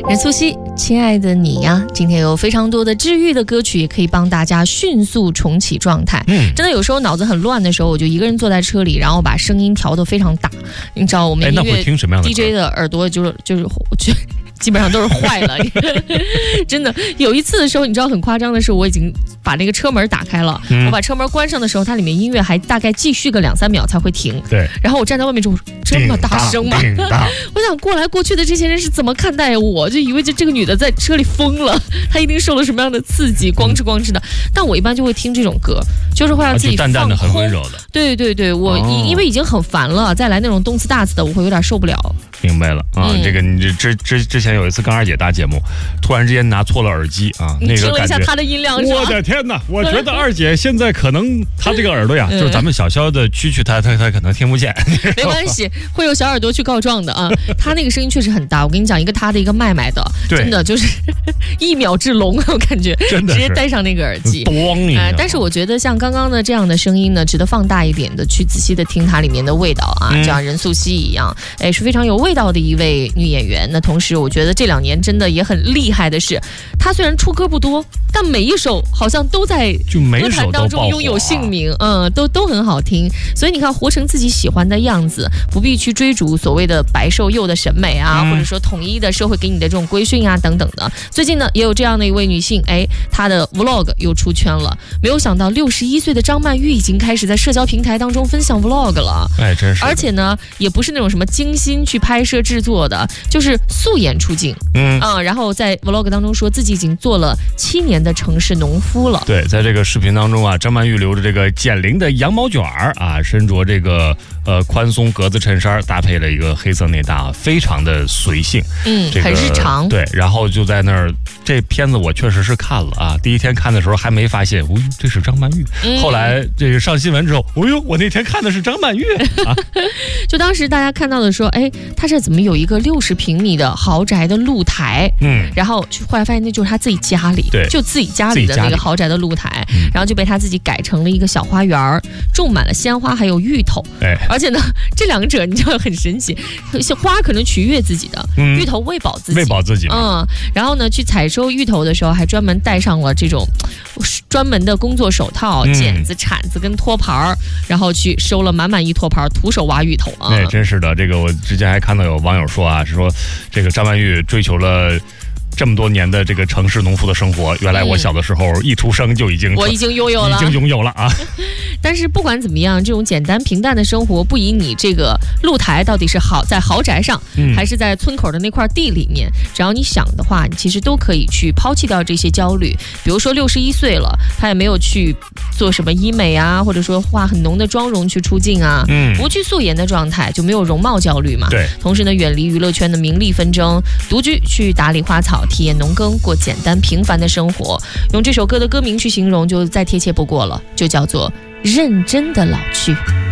任素汐，亲爱的你呀，今天有非常多的治愈的歌曲，也可以帮大家迅速重启状态。真的有时候脑子很乱的时候，我就一个人坐在车里，然后把声音调得非常大。你知道我们音乐 DJ 的耳朵就是基本上都是坏了真的有一次的时候，你知道很夸张的是，我已经把那个车门打开了，我把车门关上的时候，它里面音乐还大概继续个2-3秒才会停。对，然后我站在外面之后，这么大声吗？我想过来过去的这些人是怎么看待我，就以为这个女的在车里疯了，她一定受了什么样的刺激，光哧的。但我一般就会听这种歌，就是会让自己放空，淡淡的，很温柔的。对，我因为已经很烦了，再来那种动次打次的，我会有点受不了。明白了啊，这个你之前有一次跟二姐搭节目，突然之间拿错了耳机啊，那个听了一下她的音量，我的天哪！我觉得二姐现在可能她这个耳朵呀，就是咱们小小的蛐蛐，她可能听不见。没关系，会有小耳朵去告状的啊。她那个声音确实很大，我跟你讲，一个她的一个麦的，真的就是1秒制聋，我感觉真的直接戴上那个耳机，但是我觉得像刚刚的这样的声音呢，值得放大一点的去仔细的听它里面的味道啊，就像任素汐一样，是非常有味道的一位女演员。那同时我觉得这2年真的也很厉害的是，她虽然出歌不多，但每一首好像都在歌坛当中拥有姓名，都很好听。所以你看，活成自己喜欢的样子，不必去追逐所谓的白瘦幼的审美啊，或者说统一的社会给你的这种规训啊等等的。最近呢，也有这样的一位女性，她的 vlog 又出圈了。没有想到61岁的张曼玉已经开始在社交平台当中分享 vlog 了，真是。而且呢，也不是那种什么精心去拍摄制作的，就是素颜出镜，然后在 vlog 当中说自己已经做了7年的城市农夫了。对，在这个视频当中啊，张曼玉留着这个减龄的羊毛卷啊，身着这个宽松格子衬衫，搭配了一个黑色内搭，非常的随性，很日常。对，然后就在那儿，这片子我确实是看了啊，第一天看的时候还没发现，这是张曼玉。后来这个上新闻之后，我那天看的是张曼玉啊。就当时大家看到的说，他这怎么有一个60平米的豪宅的露台？然后后来发现那就是他自己家里，就自己家里的那个豪宅的露台，然后就被他自己改成了一个小花园，种满了鲜花还有芋头。而且呢，这2者你知道很神奇，花可能取悦自己的，芋头喂饱自己。然后呢，去采收芋头的时候还专门带上了这种专门的工作手套、剪子、铲子跟托盘，然后去收了满一托盘，徒手挖芋头啊。真是的，这个我之前还看到有网友说啊，是说这个张曼玉追求了这么多年的这个城市农夫的生活，原来我小的时候一出生就已经拥有了啊。但是不管怎么样，这种简单平淡的生活，不以你这个露台到底是在豪宅上，还是在村口的那块地里面，只要你想的话，你其实都可以去抛弃掉这些焦虑。比如说61岁了，他也没有去做什么医美啊，或者说化很浓的妆容去出镜啊，不去素颜的状态，就没有容貌焦虑嘛。对。同时呢，远离娱乐圈的名利纷争，独居去打理花草，体验农耕，过简单平凡的生活。用这首歌的歌名去形容，就再贴切不过了，就叫做认真的老去。